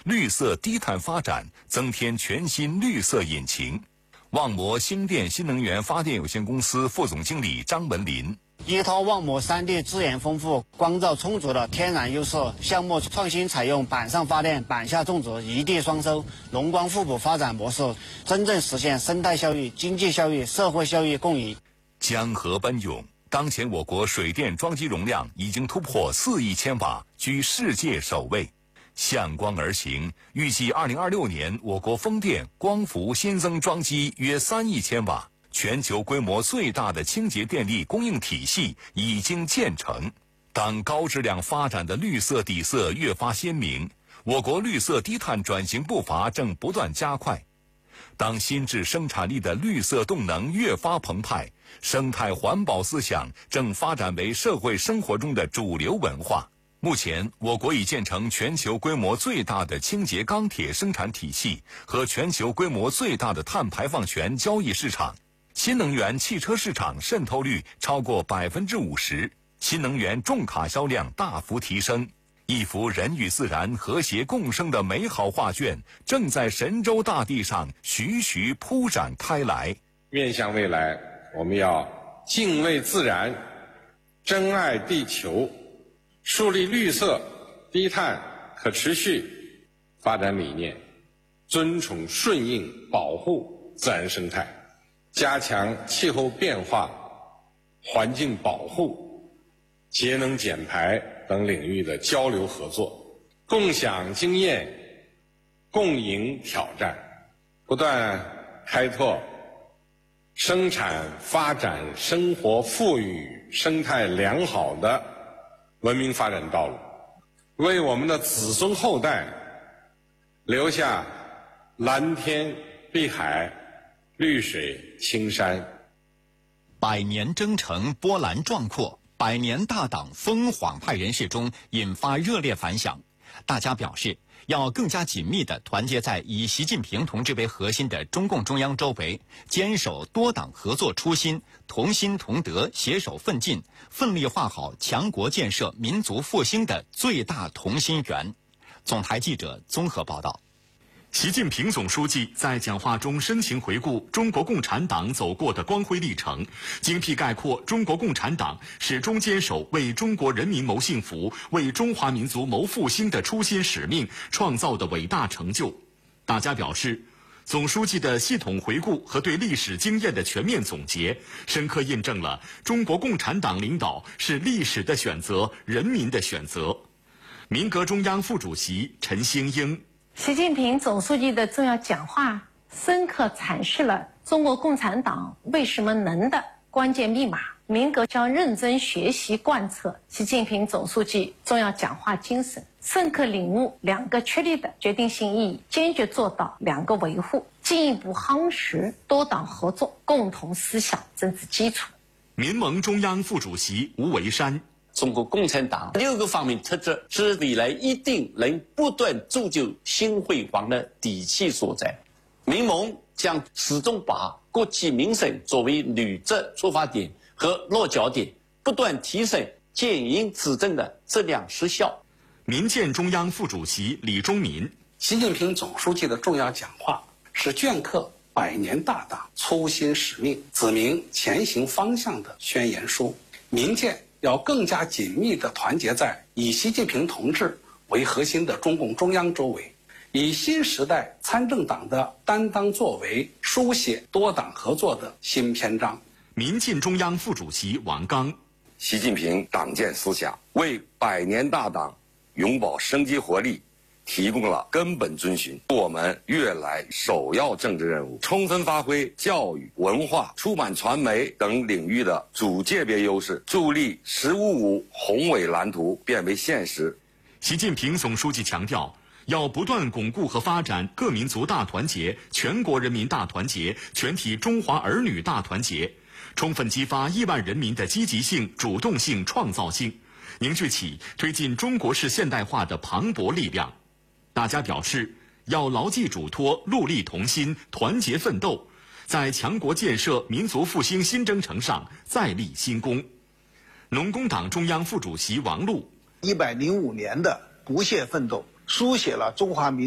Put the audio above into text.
绿色低碳发展，增添全新绿色引擎。望摩星电新能源发电有限公司副总经理张文林。 依托望摩山地资源丰富、光照充足的天然优势，项目创新采用板上发电、板下种植、一地双收、农光互补发展模式，真正实现生态效益、经济效益、社会效益共赢。 江河奔涌，当前我国水电装机容量已经突破4亿千瓦，居世界首位。向光而行，预计2026年我国风电、光伏新增装机约3亿千瓦。全球规模最大的清洁电力供应体系已经建成。当高质量发展的绿色底色越发鲜明，我国绿色低碳转型步伐正不断加快。当新质生产力的绿色动能越发澎湃，生态环保思想正发展为社会生活中的主流文化。目前，我国已建成全球规模最大的清洁钢铁生产体系和全球规模最大的碳排放权交易市场。新能源汽车市场渗透率超过50%，新能源重卡销量大幅提升，一幅人与自然和谐共生的美好画卷正在神州大地上徐徐铺展开来。 面向未来，我们要敬畏自然，珍爱地球，树立绿色、低碳、可持续发展理念，尊崇顺应保护自然生态，加强气候变化、环境保护、节能减排等领域的交流合作，共享经验，共赢挑战，不断开拓生产发展、生活富裕、生态良好的文明发展道路，为我们的子孙后代留下蓝天碧海、绿水青山。 百年征程波澜壮阔，100年大党风晃派人士中引发热烈反响。大家表示要更加紧密地团结在以习近平同志为核心的中共中央周围，坚守多党合作初心，同心同德，携手奋进，奋力画好强国建设、民族复兴的最大同心圆。总台记者综合报道。 习近平总书记在讲话中深情回顾中国共产党走过的光辉历程，精辟概括中国共产党始终坚守为中国人民谋幸福、为中华民族谋复兴的初心使命创造的伟大成就。大家表示，总书记的系统回顾和对历史经验的全面总结，深刻印证了中国共产党领导是历史的选择、人民的选择。民革中央副主席陈兴英。 习近平总书记的重要讲话深刻阐释了中国共产党为什么能的关键密码。民革将认真学习贯彻习近平总书记重要讲话精神，深刻领悟2个确立的决定性意义，坚决做到2个维护，进一步夯实多党合作共同思想政治基础。 民盟中央副主席吴维山。 中国共产党6个方面特质是未来一定能不断铸就新辉煌的底气所在。民盟将始终把国计民生作为履职出发点和落脚点，不断提升建营执政的质量实效。 民建中央副主席李忠民。 习近平总书记的重要讲话是镌刻100年大党初心使命、指明前行方向的宣言书。民建要更加紧密地团结在以习近平同志为核心的中共中央周围，以新时代参政党的担当作为，书写多党合作的新篇章。 民进中央副主席王刚。 习近平党建思想为100年大党永葆生机活力提供了根本遵循。我们越来首要政治任务，充分发挥教育、文化、出版传媒等领域的主界别优势，助力“十五五”宏伟蓝图变为现实。 习近平总书记强调，要不断巩固和发展各民族大团结、全国人民大团结、全体中华儿女大团结，充分激发亿万人民的积极性、主动性、创造性，凝聚起推进中国式现代化的磅礴力量。大家表示，要牢记嘱托，戮力同心，团结奋斗，在强国建设、民族复兴新征程上再立新功。农工党中央副主席王璐。 105年的不懈奋斗，书写了中华民